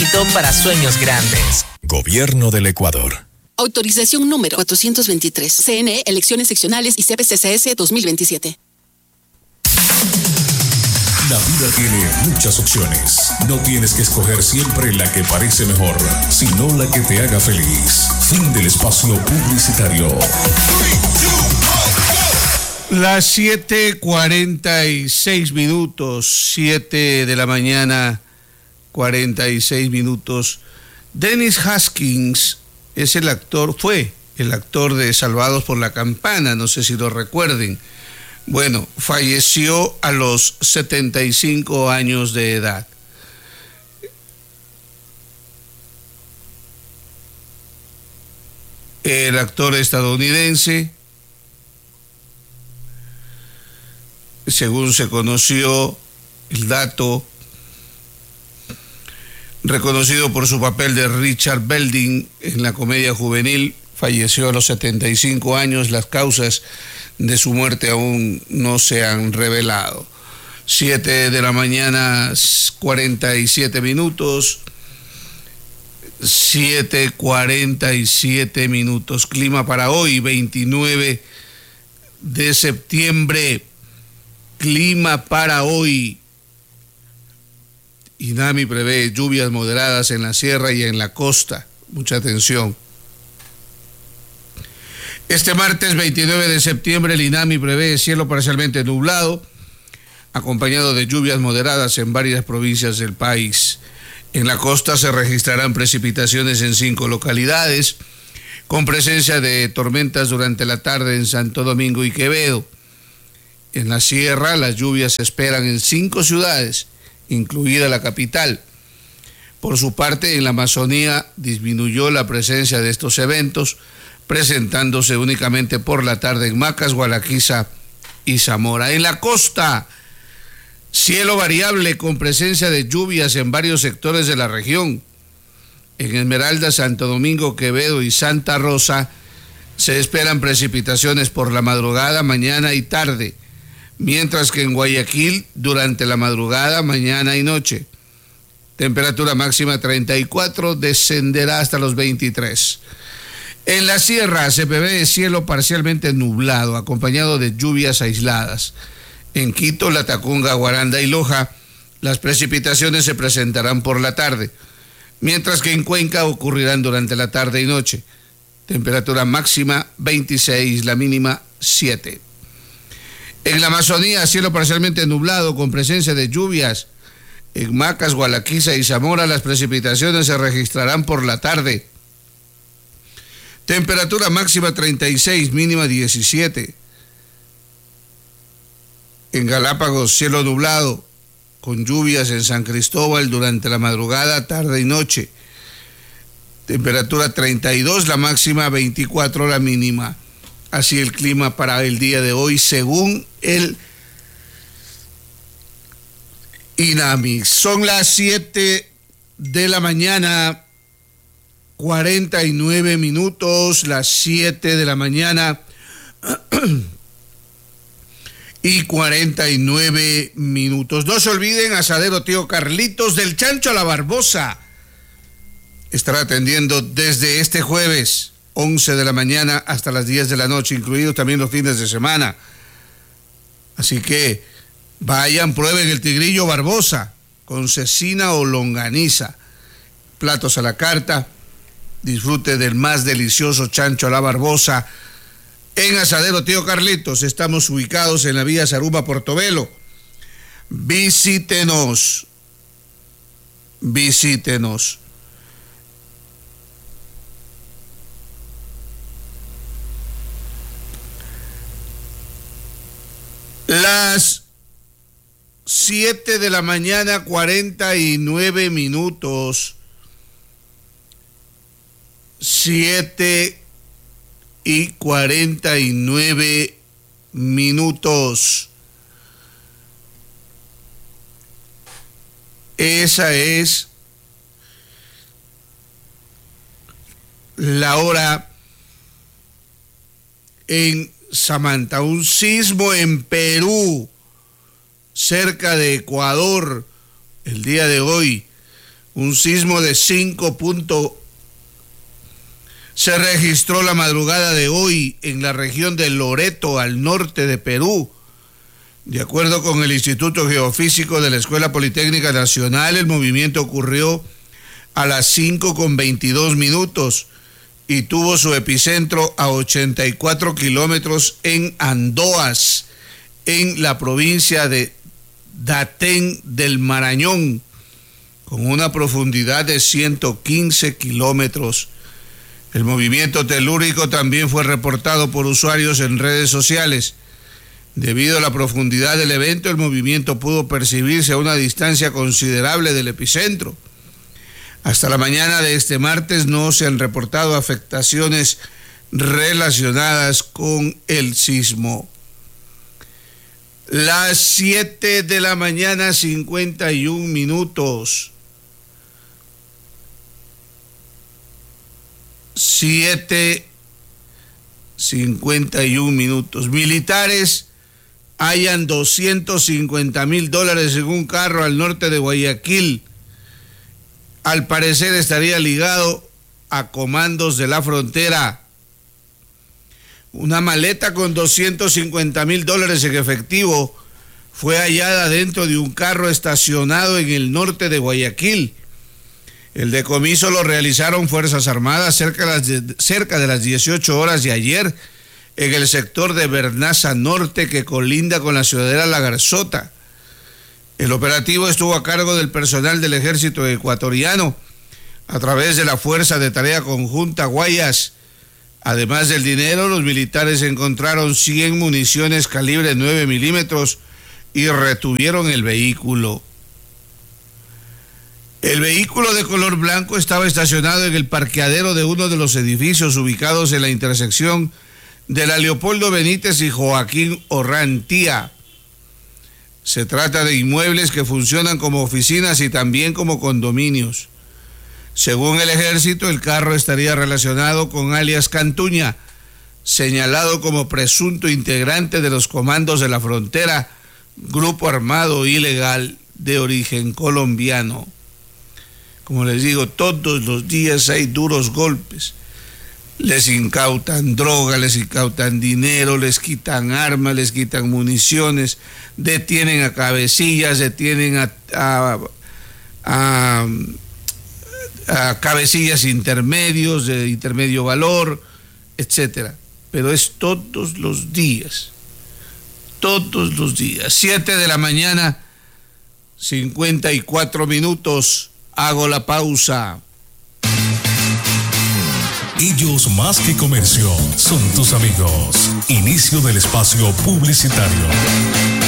pequeñito para sueños grandes. Gobierno del Ecuador. Autorización número 423. CNE, Elecciones Seccionales y CPCCS 2027. La vida tiene muchas opciones. No tienes que escoger siempre la que parece mejor, sino la que te haga feliz. Fin del espacio publicitario. Las 7:46 minutos, 7 de la mañana, 46 minutos. Dennis Haskins es el actor, fue el actor de Salvados por la Campana, no sé si lo recuerden. Bueno, falleció a los 75 años de edad. El actor estadounidense, según se conoció el dato, reconocido por su papel de Richard Belding en la comedia juvenil, falleció a los 75 años. Las causas de su muerte aún no se han revelado. 7 de la mañana, 47 minutos. 7:47 minutos. Clima para hoy, 29 de septiembre. Clima para hoy. INAMI prevé lluvias moderadas en la sierra y en la costa. Mucha atención. Este martes 29 de septiembre el INAMI prevé cielo parcialmente nublado, acompañado de lluvias moderadas en varias provincias del país. En la costa se registrarán precipitaciones en 5 localidades, con presencia de tormentas durante la tarde en Santo Domingo y Quevedo. En la sierra las lluvias se esperan en 5 ciudades, incluida la capital. Por su parte, en la Amazonía disminuyó la presencia de estos eventos, presentándose únicamente por la tarde en Macas, Gualaquiza y Zamora. En la costa, cielo variable con presencia de lluvias en varios sectores de la región. En Esmeralda, Santo Domingo, Quevedo y Santa Rosa se esperan precipitaciones por la madrugada, mañana y tarde, mientras que en Guayaquil durante la madrugada, mañana y noche. Temperatura máxima 34, descenderá hasta los 23. En la sierra se prevé cielo parcialmente nublado, acompañado de lluvias aisladas. En Quito, Latacunga, Guaranda y Loja, las precipitaciones se presentarán por la tarde, mientras que en Cuenca ocurrirán durante la tarde y noche. Temperatura máxima 26, la mínima 7. En la Amazonía, cielo parcialmente nublado con presencia de lluvias. En Macas, Gualaquiza y Zamora las precipitaciones se registrarán por la tarde. Temperatura máxima 36, mínima 17. En Galápagos, cielo nublado con lluvias en San Cristóbal durante la madrugada, tarde y noche. Temperatura 32, la máxima 24, la mínima. Así el clima para el día de hoy, según el INAMI. Son las 7 de la mañana, 49 minutos, las 7 de la mañana y 49 minutos. No se olviden, Asadero Tío Carlitos, del Chancho a la Barbosa. Estará atendiendo desde este jueves, 11 de la mañana hasta las 10 de la noche, incluidos también los fines de semana. Así que vayan, prueben el tigrillo Barbosa con cecina o longaniza. Platos a la carta. Disfrute del más delicioso chancho a la Barbosa en Asadero Tío Carlitos. Estamos ubicados en la vía Zaruma Portobelo. Visítenos. Visítenos. Las 7 de la mañana, 49 minutos. 7:49 minutos. Esa es la hora en Samantha. Un sismo en Perú, cerca de Ecuador, el día de hoy. Un sismo de 5. Se registró la madrugada de hoy en la región de Loreto, al norte de Perú. De acuerdo con el Instituto Geofísico de la Escuela Politécnica Nacional, el movimiento ocurrió a las 5:22 y tuvo su epicentro a 84 kilómetros en Andoas, en la provincia de Datén del Marañón, con una profundidad de 115 kilómetros. El movimiento telúrico también fue reportado por usuarios en redes sociales. Debido a la profundidad del evento, el movimiento pudo percibirse a una distancia considerable del epicentro. Hasta la mañana de este martes no se han reportado afectaciones relacionadas con el sismo. Las 7 de la mañana, 51 minutos. 7:51 minutos. Militares hallan $250,000 en un carro al norte de Guayaquil. Al parecer estaría ligado a comandos de la frontera. Una maleta con $250,000 en efectivo fue hallada dentro de un carro estacionado en el norte de Guayaquil. El decomiso lo realizaron Fuerzas Armadas cerca de las 18 horas de ayer en el sector de Bernaza Norte, que colinda con la ciudadela La Garzota. El operativo estuvo a cargo del personal del ejército ecuatoriano a través de la Fuerza de Tarea Conjunta Guayas. Además del dinero, los militares encontraron 100 municiones calibre 9 milímetros y retuvieron el vehículo. El vehículo de color blanco estaba estacionado en el parqueadero de uno de los edificios ubicados en la intersección de la Leopoldo Benítez y Joaquín Orrantía. Se trata de inmuebles que funcionan como oficinas y también como condominios. Según el ejército, el carro estaría relacionado con alias Cantuña, señalado como presunto integrante de los comandos de la frontera, grupo armado ilegal de origen colombiano. Como les digo, todos los días hay duros golpes. Les incautan droga, les incautan dinero, les quitan armas, les quitan municiones, detienen a cabecillas, detienen a cabecillas intermedios, de intermedio valor, etcétera. Pero es todos los días. 7 de la mañana, 54 minutos. Hago la pausa. Ellos más que comercio son tus amigos. Inicio del espacio publicitario.